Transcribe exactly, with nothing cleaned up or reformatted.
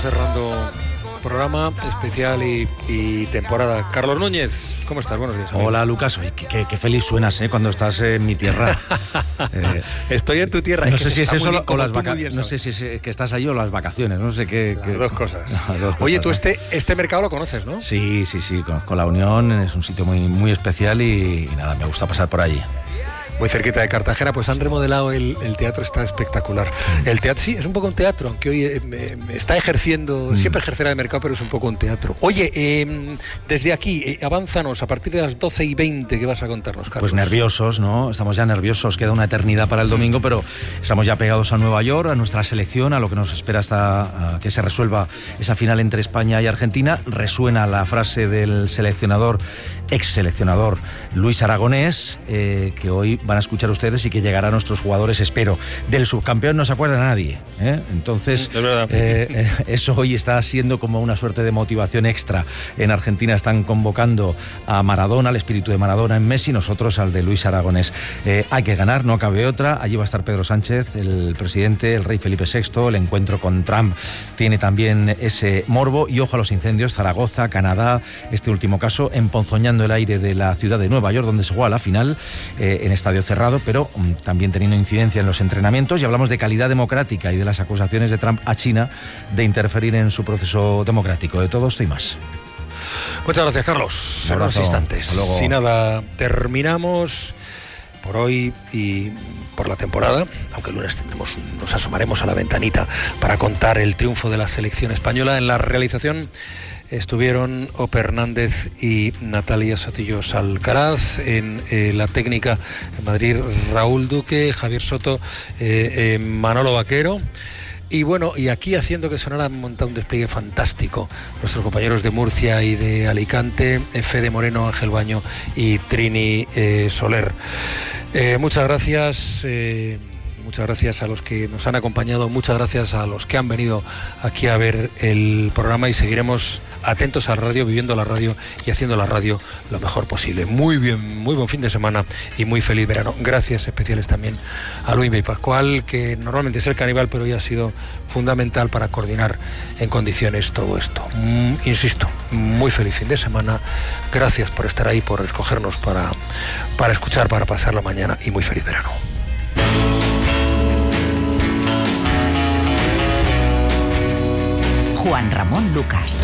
Cerrando programa especial y, y temporada. Carlos Núñez, ¿cómo estás? Buenos días, amigo. Hola, Lucas. Oye, qué, qué, qué feliz suenas, ¿eh? Cuando estás en mi tierra. eh, Estoy en tu tierra. No es sé que si es eso bien, o las vacaciones. Bien, no sé si es que estás ahí o las vacaciones. No sé qué. Las qué... dos cosas. Las dos Oye, cosas, tú ¿no? este, este mercado lo conoces, ¿no? Sí, sí, sí. Conozco La Unión. Es un sitio muy, muy especial y, y nada, me gusta pasar por allí. Muy cerquita de Cartagena, pues han remodelado el, el teatro, está espectacular. El teatro, sí, es un poco un teatro, aunque hoy eh, me, me está ejerciendo, mm. siempre ejercerá de mercado, pero es un poco un teatro. Oye, eh, desde aquí, eh, avánzanos a partir de las doce y veinte, ¿qué vas a contarnos, Carlos? Pues nerviosos, ¿no? Estamos ya nerviosos, queda una eternidad para el domingo, pero estamos ya pegados a Nueva York, a nuestra selección, a lo que nos espera hasta que se resuelva esa final entre España y Argentina. Resuena la frase del seleccionador, ex seleccionador Luis Aragonés, eh, que hoy van a escuchar ustedes y que llegará a nuestros jugadores, espero. Del subcampeón no se acuerda nadie, ¿eh? Entonces, es verdad. Eh, eh, eso hoy está siendo como una suerte de motivación extra. En Argentina están convocando a Maradona, al espíritu de Maradona en Messi, nosotros al de Luis Aragonés. Eh, hay que ganar, no cabe otra. Allí va a estar Pedro Sánchez, el presidente, el rey Felipe sexto. El encuentro con Trump tiene también ese morbo. Y ojo a los incendios, Zaragoza, Canadá, este último caso, emponzoñando el aire de la ciudad de Nueva York, donde se juega la final, eh, en estadio cerrado, pero um, también teniendo incidencia en los entrenamientos. Y hablamos de calidad democrática y de las acusaciones de Trump a China de interferir en su proceso democrático. De todo esto y más. Muchas gracias, Carlos. En unos instantes. Luego. Sin nada, terminamos por hoy y por la temporada, aunque el lunes tendremos, nos asomaremos a la ventanita para contar el triunfo de la selección española. En la realización estuvieron Ope Hernández y Natalia Sotillos Alcaraz. En eh, la técnica en Madrid, Raúl Duque, Javier Soto, eh, eh, Manolo Vaquero. Y bueno, y aquí haciendo que sonara, han montado un despliegue fantástico nuestros compañeros de Murcia y de Alicante, Fede Moreno, Ángel Baño y Trini eh, Soler. Eh, muchas gracias. Eh, Muchas gracias a los que nos han acompañado, muchas gracias a los que han venido aquí a ver el programa, y seguiremos atentos a la radio, viviendo la radio y haciendo la radio lo mejor posible. Muy bien, muy buen fin de semana y muy feliz verano. Gracias especiales también a Luis y Pascual, que normalmente es el caníbal, pero hoy ha sido fundamental para coordinar en condiciones todo esto. Mm, insisto, muy feliz fin de semana. Gracias por estar ahí, por escogernos para, para escuchar, para pasar la mañana, y muy feliz verano. Juan Ramón Lucas.